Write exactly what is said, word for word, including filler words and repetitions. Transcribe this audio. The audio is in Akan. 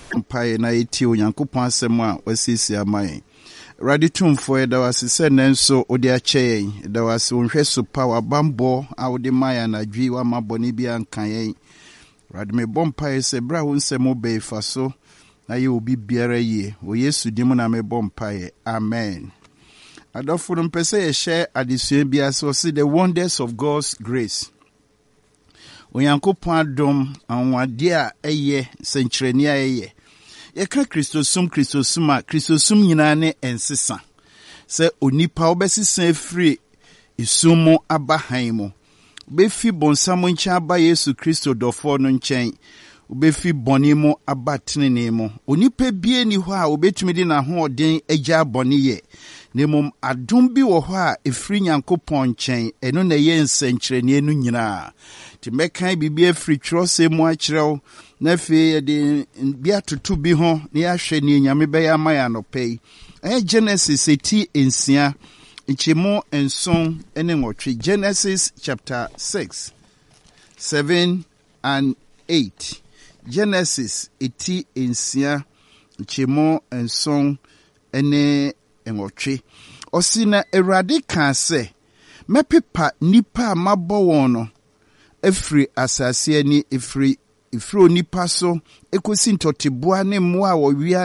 mpae na yɛtie Onyankopɔn asɛm a wasiesie ama yɛn. Awurade tumfoɔ ɛda wase sɛ nanso wode akyɛ yɛn. Ɛda wase wonhwɛ so pa wabambɔ a wode ma yɛn anadwi wama bɔne bi anka yɛn. Awurade mebɔ mpae sɛ bere a wo nsɛm wobɛi fa so na yɛ obi biara yie. Wɔ Yesu din mu na mebɔ mpae. Amen. Adɔfo no mpɛ sɛ yɛhyɛ adesua bi ase wɔ se the wonders of God's grace. Onyankopɔn adom anwadeɛ a ɛyɛ sɛnkyerɛnne a ɛyɛ. Yɛka kristosum kristosum a kristosum nyinaa ne ɛnsesa. Sɛ onipa wobɛsesa afiri esum mu aba han mu. Wobɛfi bonsam nkyɛn aba Yesu Kristo dɔfoɔ no nkyɛn. Wobɛfi bɔne mu aba tenene mu. Onipa bie ni hɔ a wobɛtumi de n'ahoɔden agya bɔne yɛ. Nemom adom bi wɔ hɔ a ɛfiri Nyankopɔn nkyɛn. Ɛno na ɛyɛ nsɛnkyerɛnne no nyinaa. Ti mɛkan bibi afiri twerɛsɛm mu akyerɛw na afei yɛde bi atoto bi ho na yɛahwɛ ne Nyame bɛyɛ ama yɛ anɔpɛ yi. Ɛyɛ Genesis eti nsia nkyɛmu nson ne nwɔtwe. Genesis chapter six, seven and eight. Genesis eti nsia nkyɛmu nson ne nwɔtwe. Ɔsi na Awurade kaa sɛ mɛpepa nipa a mabɔ wɔn no efiri asase ani efiri efiri onipa so ekosi ntɔteboa ne mmoa a wɔwia